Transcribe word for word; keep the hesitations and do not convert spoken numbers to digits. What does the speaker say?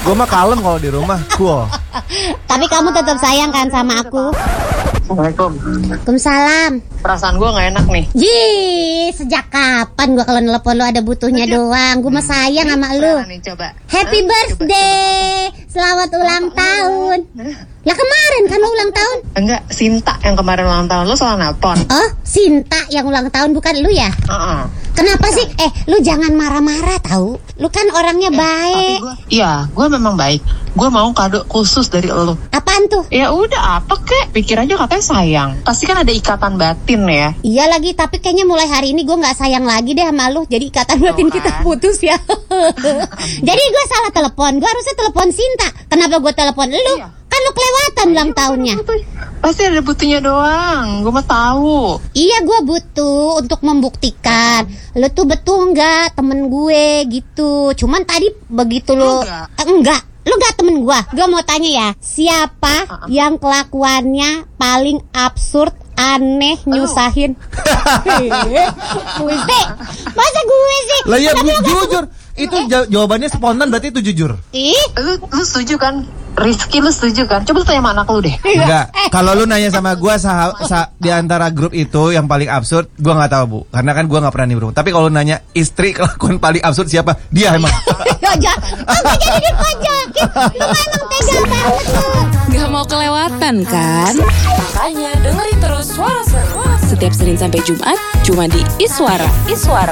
Gue mah kalem kalau di rumah, cool. Tapi kamu tetap sayang kan sama aku? Assalamualaikum. Waalaikumsalam. Perasaan gue nggak enak nih. Jih, sejak kapan gue kalau nelpon lu ada butuhnya doang? Gue mah sayang sama lu. Nih, coba. Happy Hah? birthday, Coba, coba. selamat ulang tahun. Lah kemarin kan lu ulang tahun? Enggak, Sinta yang kemarin ulang tahun. Lo soal nelpon. Oh, Sinta yang ulang tahun bukan lu ya? Uh-uh. Kenapa sih? Eh, lu jangan marah-marah tahu. Lu kan orangnya Eh, baik. Tapi gue, iya, gue memang baik. Gue mau kado khusus dari lo. Apaan tuh? Ya udah, apa kek? Pikir aja katanya sayang. Pasti kan ada ikatan batin ya. Iya lagi, tapi kayaknya mulai hari ini gue nggak sayang lagi deh sama lu. Jadi ikatan batin kan? kita putus ya. Jadi gue salah telepon. Gue harusnya telepon Sinta. Kenapa gue telepon lu? Iya. Kan lu kelewatan ulang tahunnya. Pasti ada butuhnya doang. Gue mah tahu. Iya, gue butuh untuk membuktikan lu tuh betul nggak temen gue gitu. Cuman tadi begitu lu Enggak. Eh, enggak. Lu gak temen gua. Gua mau tanya ya, siapa Uh-uh. yang kelakuannya paling absurd, aneh, nyusahin? Gue sih. Masa gue sih? Lah ya Kenapa bu, lu gak jujur. Itu ja- jawabannya spontan berarti itu jujur. Ih, Lu, lu setuju kan? Rizky lu setuju kan? Coba lu tanya sama anak lu deh. Enggak. Kalau lu nanya sama gua sah, sah, di antara grup itu yang paling absurd, gua nggak tahu, Bu. Karena kan gua nggak pernah nimbrung. Tapi kalau nanya istri kelakuan paling absurd siapa? Dia emang. ya jangan. Apa jadi dipajakin? Lu emang tega banget lu. Gak mau kelewatan kan? Makanya dengerin terus Suara Seru setiap Senin sampai Jumat cuma di Iswara. Iswara.